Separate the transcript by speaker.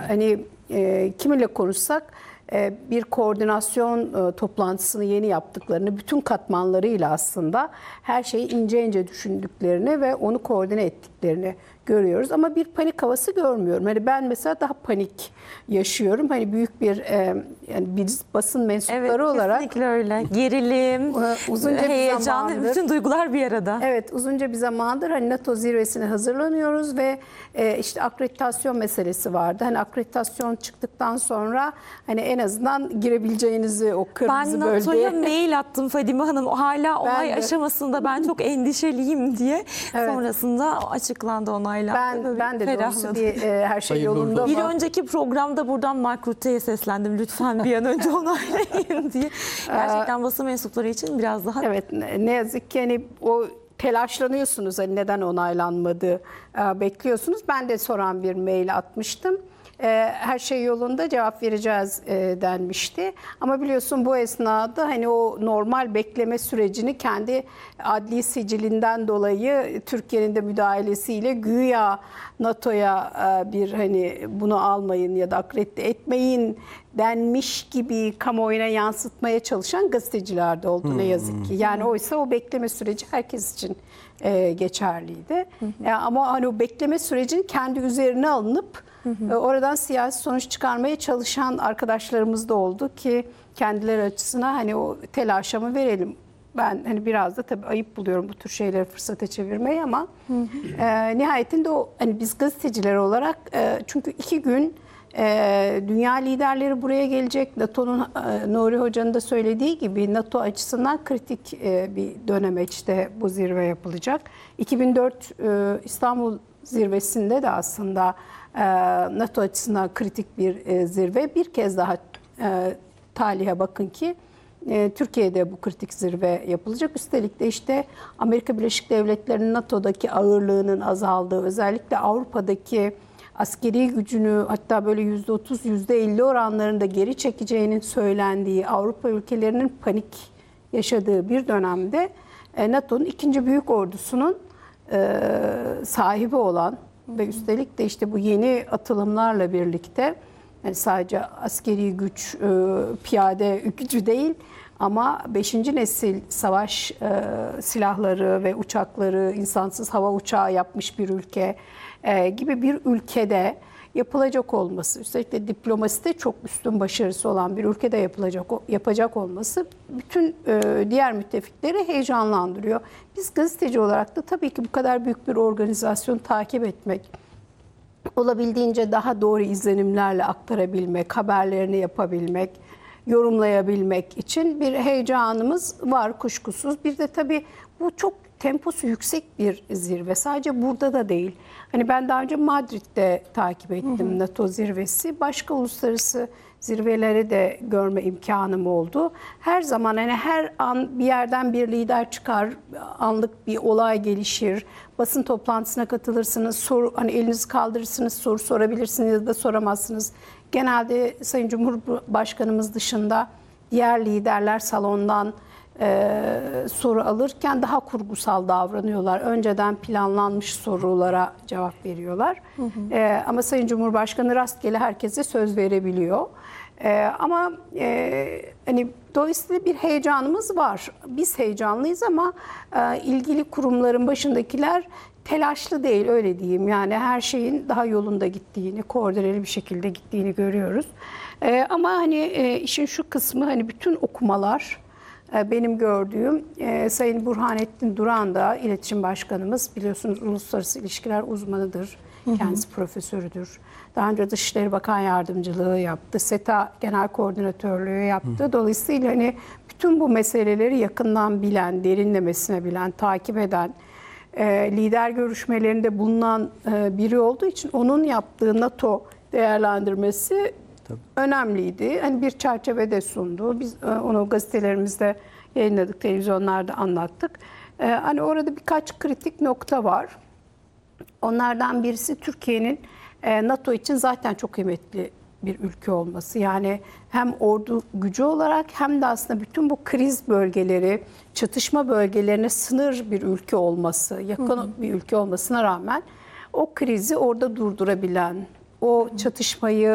Speaker 1: hani kiminle konuşsak bir koordinasyon toplantısını yeni yaptıklarını, bütün katmanlarıyla aslında her şeyi ince ince düşündüklerini ve onu koordine ettiklerini görüyoruz. Ama bir panik havası görmüyorum. Hani ben mesela daha panik yaşıyorum. Hani büyük bir yani biz basın mensupları olarak.
Speaker 2: Kesinlikle öyle. Gerilim, heyecan, bütün duygular bir arada.
Speaker 1: Evet, uzunca bir zamandır hani NATO zirvesine hazırlanıyoruz ve işte akreditasyon meselesi vardı. Hani akreditasyon çıktıktan sonra hani en azından girebileceğinizi o kırmızı bölgeye.
Speaker 2: Ben NATO'ya mail attım Fadime Hanım. Hala onay aşamasında ben çok endişeliyim diye. Evet. Sonrasında açıklandı onaylandı.
Speaker 1: Ben de doğrusu her şey yolunda.
Speaker 2: Bir önceki programda buradan Mark Rutte'ye seslendim. Lütfen bir an önce onaylayın diye. Gerçekten basın mensupları için biraz daha...
Speaker 1: Evet, ne yazık ki hani o telaşlanıyorsunuz, hani neden onaylanmadı bekliyorsunuz. Ben de soran bir mail atmıştım. Her şey yolunda, cevap vereceğiz denmişti. Ama biliyorsun bu esnada hani o normal bekleme sürecini kendi adli sicilinden dolayı Türkiye'nin de müdahalesiyle güya NATO'ya bir hani bunu almayın ya da akredite etmeyin denmiş gibi kamuoyuna yansıtmaya çalışan gazeteciler de oldu ne yazık ki. Yani oysa o bekleme süreci herkes için geçerliydi. Ama hani o bekleme sürecinin kendi üzerine alınıp oradan siyasi sonuç çıkarmaya çalışan arkadaşlarımız da oldu ki kendileri açısından hani o telaşımı verelim. Ben hani biraz da tabii ayıp buluyorum bu tür şeyleri fırsata çevirmeyi ama nihayetinde o hani biz gazeteciler olarak çünkü 2 gün dünya liderleri buraya gelecek. NATO'nun Nuri Hoca'nın da söylediği gibi NATO açısından kritik bir dönemeçte bu zirve yapılacak. 2004 İstanbul zirvesinde de aslında NATO açısından kritik bir zirve. Bir kez daha talihe bakın ki Türkiye'de bu kritik zirve yapılacak. Üstelik de işte Amerika Birleşik Devletleri'nin NATO'daki ağırlığının azaldığı, özellikle Avrupa'daki askeri gücünü hatta böyle %30, %50 oranlarında geri çekeceğinin söylendiği, Avrupa ülkelerinin panik yaşadığı bir dönemde NATO'nun 2. büyük ordusunun sahibi olan ve üstelik de işte bu yeni atılımlarla birlikte yani sadece askeri güç, piyade gücü değil ama 5. nesil savaş silahları ve uçakları, insansız hava uçağı yapmış bir ülke gibi bir ülkede yapılacak olması, üstelik de diplomaside çok üstün başarısı olan bir ülkede yapacak olması bütün diğer müttefikleri heyecanlandırıyor. Biz gazeteci olarak da tabii ki bu kadar büyük bir organizasyonu takip etmek, olabildiğince daha doğru izlenimlerle aktarabilmek, haberlerini yapabilmek, yorumlayabilmek için bir heyecanımız var kuşkusuz. Bir de tabii bu çok temposu yüksek bir zirve. Sadece burada da değil. Hani ben daha önce Madrid'de takip ettim NATO zirvesi. Başka uluslararası zirveleri de görme imkanım oldu. Her zaman hani her an bir yerden bir lider çıkar, anlık bir olay gelişir. Basın toplantısına katılırsınız, soru hani elinizi kaldırırsınız, soru sorabilirsiniz ya da soramazsınız. Genelde Sayın Cumhurbaşkanımız dışında diğer liderler salondan soru alırken daha kurgusal davranıyorlar. Önceden planlanmış sorulara cevap veriyorlar. Ama Sayın Cumhurbaşkanı rastgele herkese söz verebiliyor. Ama hani dolayısıyla bir heyecanımız var. Biz heyecanlıyız ama ilgili kurumların başındakiler telaşlı değil, öyle diyeyim. Yani her şeyin daha yolunda gittiğini, koordineli bir şekilde gittiğini görüyoruz. Ama hani işin şu kısmı hani bütün okumalar benim gördüğüm Sayın Burhanettin Duran da iletişim başkanımız, biliyorsunuz uluslararası ilişkiler uzmanıdır. Kendisi profesörüdür. Daha önce Dışişleri Bakan Yardımcılığı yaptı. SETA Genel Koordinatörlüğü yaptı. Dolayısıyla hani bütün bu meseleleri yakından bilen, derinlemesine bilen, takip eden, lider görüşmelerinde bulunan biri olduğu için onun yaptığı NATO değerlendirmesi önemliydi. Hani bir çerçevede sundu. Biz onu gazetelerimizde yayınladık, televizyonlarda anlattık. Hani orada birkaç kritik nokta var. Onlardan birisi Türkiye'nin NATO için zaten çok kıymetli bir ülke olması. Yani hem ordu gücü olarak hem de aslında bütün bu kriz bölgeleri, çatışma bölgelerine sınır bir ülke olması, yakın bir ülke olmasına rağmen o krizi orada durdurabilen, o çatışmayı